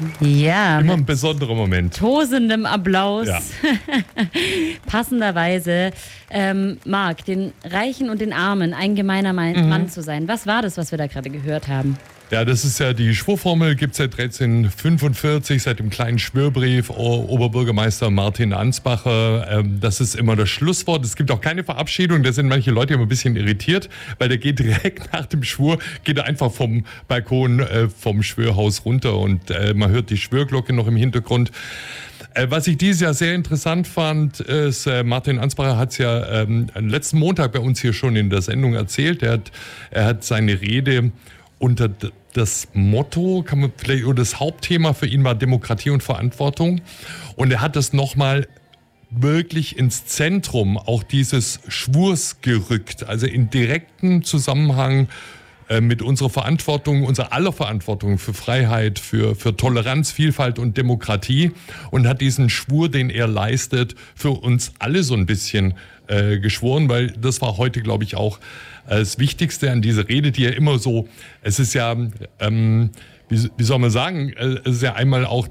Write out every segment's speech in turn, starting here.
Ja. Immer ein besonderer Moment. Tosendem Applaus. Ja. Passenderweise. Marc, den Reichen und den Armen ein gemeiner Mann zu sein. Was war das, was wir da gerade gehört haben? Ja, das ist ja die Schwurformel, gibt es seit 1345, seit dem kleinen Schwörbrief Oberbürgermeister Martin Ansbacher. Das ist immer das Schlusswort. Es gibt auch keine Verabschiedung, da sind manche Leute immer ein bisschen irritiert, weil der geht direkt nach dem Schwur, geht er einfach vom Balkon vom Schwörhaus runter und man hört die Schwörglocke noch im Hintergrund. Was ich dieses Jahr sehr interessant fand, ist, Martin Ansbacher hat es ja letzten Montag bei uns hier schon in der Sendung erzählt. Er hat seine Rede unter das Motto, kann man vielleicht, oder das Hauptthema für ihn war Demokratie und Verantwortung. Und er hat das nochmal wirklich ins Zentrum auch dieses Schwurs gerückt, also in direkten Zusammenhang mit unserer Verantwortung, unserer aller Verantwortung für Freiheit, für Toleranz, Vielfalt und Demokratie und hat diesen Schwur, den er leistet, für uns alle so ein bisschen geschworen, weil das war heute, glaube ich, auch das Wichtigste an dieser Rede, die ja immer so, es ist ja, wie soll man sagen, es ist ja einmal auch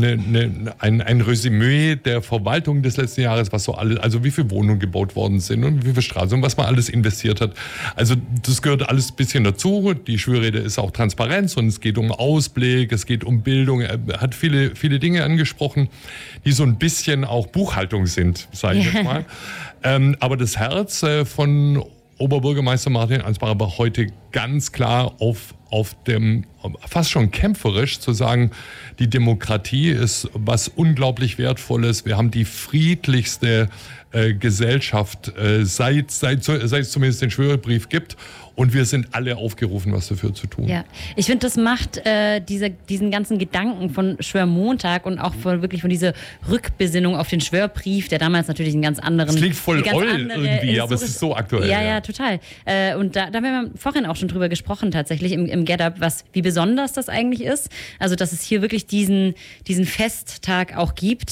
ein Resümee der Verwaltung des letzten Jahres, was so alles, also wie viele Wohnungen gebaut worden sind und wie viele Straßen und was man alles investiert hat. Also das gehört alles ein bisschen dazu. Die Schwörrede ist auch Transparenz und es geht um Ausblick, es geht um Bildung. Er hat viele Dinge angesprochen, die so ein bisschen auch Buchhaltung sind, sage ich jetzt mal. Aber das Herz von Oberbürgermeister Martin Ansbacher war heute ganz klar auf dem, fast schon kämpferisch zu sagen, die Demokratie ist was unglaublich Wertvolles. Wir haben die friedlichste Gesellschaft, seit es zumindest den Schwörbrief gibt. Und wir sind alle aufgerufen, was dafür zu tun. Ja, ich finde, das macht diesen ganzen Gedanken von Schwörmontag und auch wirklich von dieser Rückbesinnung auf den Schwörbrief, der damals natürlich einen ganz anderen... Es klingt voll oll irgendwie, aber es ist so aktuell. Ja, total. Und da haben wir vorhin auch schon drüber gesprochen, tatsächlich im Get-Up, wie besonders das eigentlich ist. Also, dass es hier wirklich diesen Festtag auch gibt,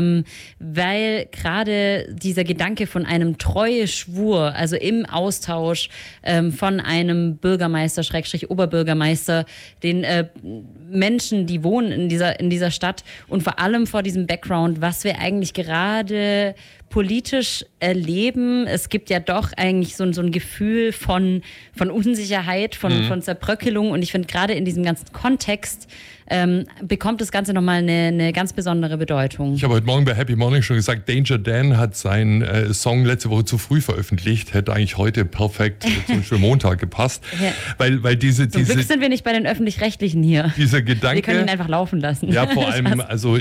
weil gerade dieser Gedanke von einem Treueschwur, also im Austausch von einem Bürgermeister, Oberbürgermeister, den Menschen, die wohnen in dieser Stadt und vor allem vor diesem Background, was wir eigentlich gerade politisch erleben. Es gibt ja doch eigentlich so ein Gefühl von Unsicherheit, von Zerbröckelung und ich finde gerade in diesem ganzen Kontext bekommt das Ganze nochmal eine ganz besondere Bedeutung. Ich habe heute Morgen bei Happy Morning schon gesagt, Danger Dan hat seinen Song letzte Woche zu früh veröffentlicht, hätte eigentlich heute perfekt zum Schwörmontag gepasst. Ja. Weil Zum Glück sind wir nicht bei den Öffentlich-Rechtlichen hier. Dieser Gedanke... Wir können ihn einfach laufen lassen. Ja, vor allem, also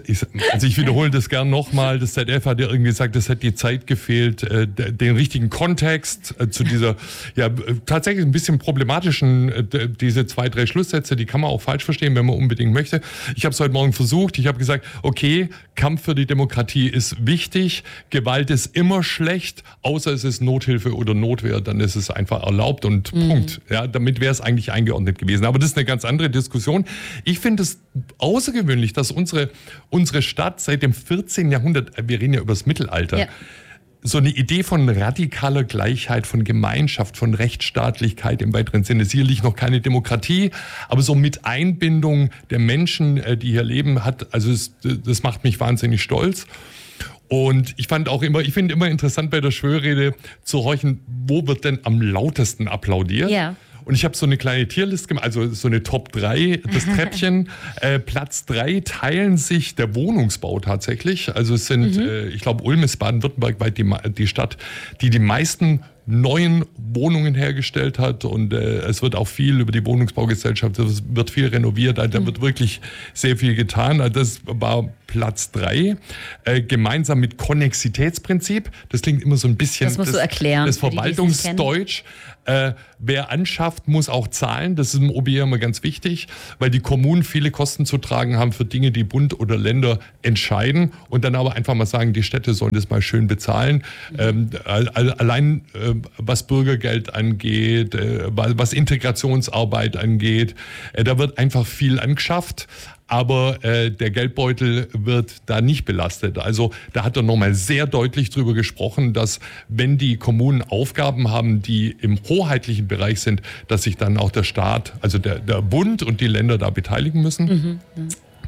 ich wiederhole das gern nochmal, das ZDF hat ja irgendwie gesagt, es hätte die Zeit gefehlt, den richtigen Kontext zu dieser, ja, tatsächlich ein bisschen problematischen, diese 2, 3 Schlusssätze, die kann man auch falsch verstehen, wenn man unbedingt möchte. Ich habe es heute Morgen versucht, ich habe gesagt, okay, Kampf für die Demokratie ist wichtig, Gewalt ist immer schlecht, außer es ist Nothilfe oder Notwehr, dann ist es einfach erlaubt und Punkt. Ja, damit wäre es eigentlich eingeordnet gewesen. Aber das ist eine ganz andere Diskussion. Ich finde es außergewöhnlich, dass unsere Stadt seit dem 14. Jahrhundert, wir reden ja über das Mittelalter, so eine Idee von radikaler Gleichheit, von Gemeinschaft, von Rechtsstaatlichkeit im weiteren Sinne, sicherlich noch keine Demokratie, aber so mit Einbindung der Menschen, die hier leben, das macht mich wahnsinnig stolz. Und ich finde immer interessant bei der Schwörrede zu horchen, wo wird denn am lautesten applaudiert? Ja. Und ich habe so eine kleine Tierliste gemacht, also so eine Top 3, das Treppchen. Platz 3 teilen sich der Wohnungsbau tatsächlich. Also es sind, ich glaube, Ulm ist Baden-Württemberg weit die Stadt, die meisten neuen Wohnungen hergestellt hat und es wird auch viel über die Wohnungsbaugesellschaft, es wird viel renoviert, da wird wirklich sehr viel getan. Das war Platz 3, gemeinsam mit Konnexitätsprinzip. Das klingt immer so ein bisschen... Das musst du erklären. Das Verwaltungsdeutsch. Wer anschafft, muss auch zahlen. Das ist im OB immer ganz wichtig, weil die Kommunen viele Kosten zu tragen haben für Dinge, die Bund oder Länder entscheiden und dann aber einfach mal sagen, die Städte sollen das mal schön bezahlen. Allein was Bürgergeld angeht, was Integrationsarbeit angeht, da wird einfach viel angeschafft. Aber der Geldbeutel wird da nicht belastet. Also da hat er nochmal sehr deutlich drüber gesprochen, dass wenn die Kommunen Aufgaben haben, die im hoheitlichen Bereich sind, dass sich dann auch der Staat, also der Bund und die Länder da beteiligen müssen.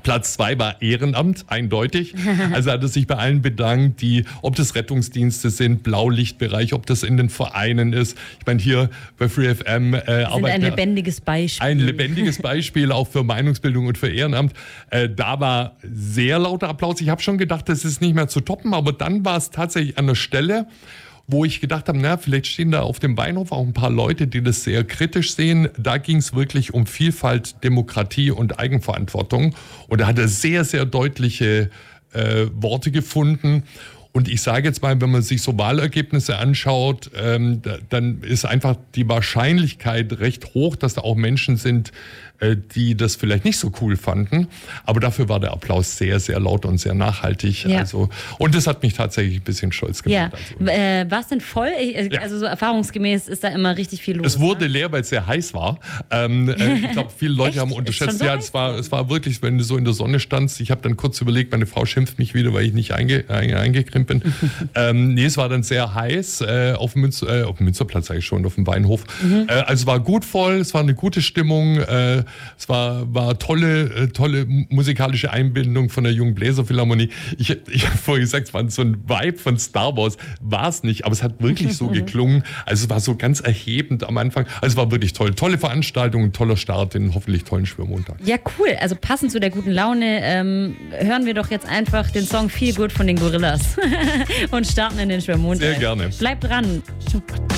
Platz 2 war Ehrenamt, eindeutig. Also hat er sich bei allen bedankt, ob das Rettungsdienste sind, Blaulichtbereich, ob das in den Vereinen ist. Ich meine, hier bei FreeFM arbeitet ein lebendiges Beispiel. Ein lebendiges Beispiel auch für Meinungsbildung und für Ehrenamt. Da war sehr lauter Applaus. Ich habe schon gedacht, das ist nicht mehr zu toppen, aber dann war es tatsächlich an der Stelle, wo ich gedacht habe, vielleicht stehen da auf dem Bahnhof auch ein paar Leute, die das sehr kritisch sehen. Da ging es wirklich um Vielfalt, Demokratie und Eigenverantwortung. Und da hat er sehr, sehr deutliche Worte gefunden. Und ich sage jetzt mal, wenn man sich so Wahlergebnisse anschaut, dann ist einfach die Wahrscheinlichkeit recht hoch, dass da auch Menschen sind, die das vielleicht nicht so cool fanden. Aber dafür war der Applaus sehr, sehr laut und sehr nachhaltig. Ja. Und das hat mich tatsächlich ein bisschen stolz gemacht. Ja. War es denn voll? Also so erfahrungsgemäß ist da immer richtig viel los. Es wurde leer, weil es sehr heiß war. Ich glaube, viele Leute haben unterschätzt. Ja, es war wirklich, wenn du so in der Sonne standst. Ich habe dann kurz überlegt, meine Frau schimpft mich wieder, weil ich nicht eingecremt bin. Es war dann sehr heiß auf dem Münsterplatz eigentlich schon, auf dem Weinhof. Also es war gut voll, es war eine gute Stimmung. Es war tolle musikalische Einbindung von der Jungen Bläserphilharmonie. Ich habe vorhin gesagt, es war so ein Vibe von Star Wars. War es nicht, aber es hat wirklich so geklungen. Also es war so ganz erhebend am Anfang. Also es war wirklich toll. Tolle Veranstaltung, ein toller Start in hoffentlich tollen Schwörmontag. Ja, cool. Also passend zu der guten Laune hören wir doch jetzt einfach den Song Feel Good von den Gorillas und starten in den Schwörmontag. Sehr gerne. Bleibt dran.